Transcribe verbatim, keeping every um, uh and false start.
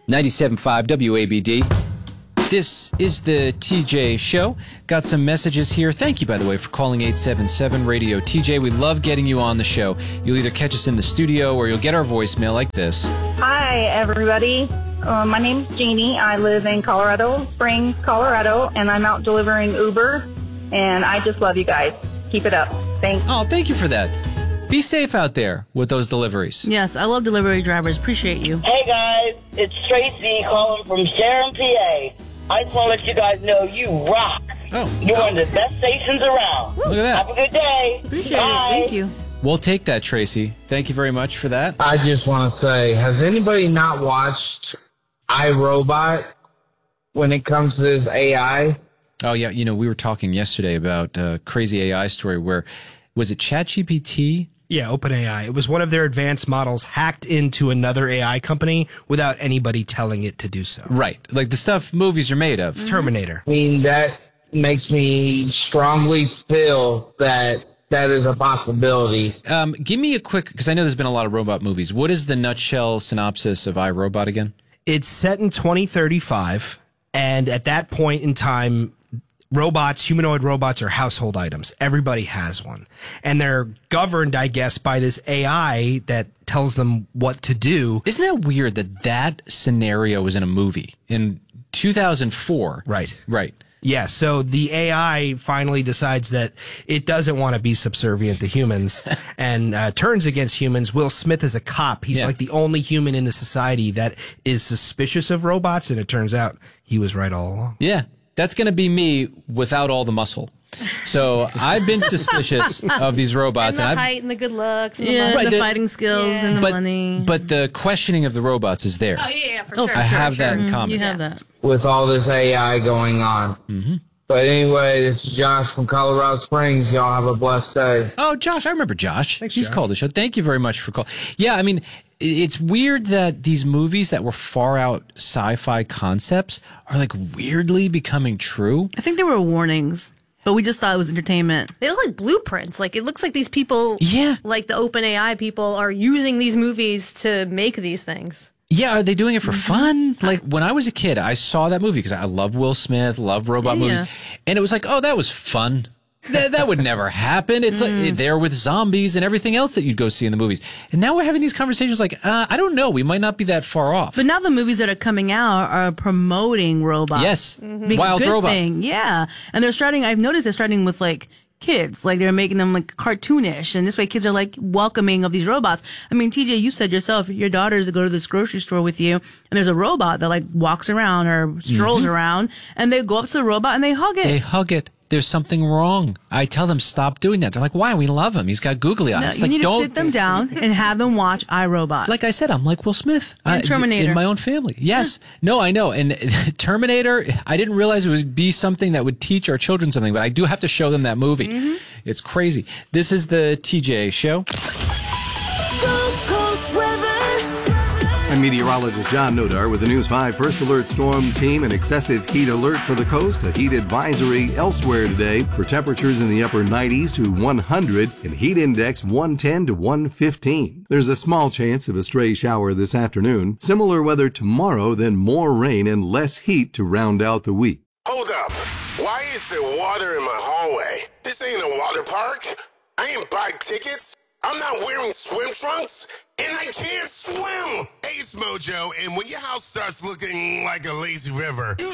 ninety-seven point five W A B D. This is the T J Show. Got some messages here. Thank you, by the way, for calling eight seven seven radio T J. We love getting you on the show. You'll either catch us in the studio or you'll get our voicemail like this. Hi, everybody. Uh, my name's Jeannie. I live in Colorado Springs, Colorado, and I'm out delivering Uber. And I just love you guys. Keep it up. Thanks. Oh, thank you for that. Be safe out there with those deliveries. Yes, I love delivery drivers. Appreciate you. Hey, guys. It's Tracy calling from Sharon, P A. I just want to let you guys know you rock. Oh. You're one of the best stations around. Look at that. Have a good day. Appreciate Bye. it. Thank you. We'll take that, Tracy. Thank you very much for that. I just want to say, has anybody not watched iRobot when it comes to this A I? Oh, yeah. You know, we were talking yesterday about a crazy A I story where, was it ChatGPT? Yeah, OpenAI. It was one of their advanced models hacked into another A I company without anybody telling it to do so. Right. Like the stuff movies are made of. Terminator. I mean, that makes me strongly feel that that is a possibility. Um, give me a quick, because I know there's been a lot of robot movies. What is the nutshell synopsis of iRobot again? It's set in twenty thirty-five, and at that point in time, robots, humanoid robots, are household items. Everybody has one. And they're governed, I guess, by this A I that tells them what to do. Isn't that weird that that scenario was in a movie in two thousand four? Right. Right. Yeah, so the A I finally decides that it doesn't want to be subservient to humans and uh, turns against humans. Will Smith is a cop. He's Yeah. like the only human in the society that is suspicious of robots, and it turns out he was right all along. Yeah. That's going to be me without all the muscle. So I've been suspicious of these robots. And the and I've, height and the good looks. And Yeah, the Right, the the- fighting skills Yeah. and the but, money. but the questioning of the robots is there. Oh, yeah, yeah, for Oh, sure. for I sure, have sure. that in Mhm, common. You have that. With all this A I going on. Mm-hmm. But anyway, this is Josh from Colorado Springs. Y'all have a blessed day. Oh, Josh, I remember Josh. Thanks, He's Josh. called the show. Thank you very much for calling. Yeah, I mean, it's weird that these movies that were far out sci-fi concepts are like weirdly becoming true. I think there were warnings, but we just thought it was entertainment. They look like blueprints. Like, it looks like these people, Yeah. like the OpenAI people, are using these movies to make these things. Yeah, are they doing it for fun? Like when I was a kid, I saw that movie because I love Will Smith, love robot Yeah, movies, yeah. and it was like, oh, that was fun. that, that would never happen. It's like there with zombies and everything else that you'd go see in the movies. And now we're having these conversations like, uh, I don't know, we might not be that far off. But now the movies that are coming out are promoting robots. Yes, Big, Wild good Robot. thing. Yeah. And they're starting, I've noticed they're starting with like kids. Like they're making them like cartoonish. And this way kids are like welcoming of these robots. I mean, T J, you said yourself, your daughters go to this grocery store with you and there's a robot that like walks around or strolls Mm-hmm. around and they go up to the robot and they hug it. They hug it. There's something wrong. I tell them, stop doing that. They're like, why? We love him. He's got googly No, eyes. you like, need to don't. sit them down and have them watch iRobot. Like I said, I'm like Will Smith. And I- Terminator. In my own family. Yes. No, I know. And Terminator, I didn't realize it would be something that would teach our children something, but I do have to show them that movie. Mm-hmm. It's crazy. This is the T J Show. Gulf Coast weather. I'm meteorologist John Nodar with the News five First Alert Storm Team. An excessive heat alert for the coast. A heat advisory elsewhere today for temperatures in the upper nineties to one hundred and heat index one ten to one fifteen. There's a small chance of a stray shower this afternoon. Similar weather tomorrow, then more rain and less heat to round out the week. Hold up. Why is there water in my hallway? This ain't a water park. I ain't buy tickets. I'm not wearing swim trunks, and I can't swim. Hey, it's Mojo, and when your house starts looking like a lazy river, you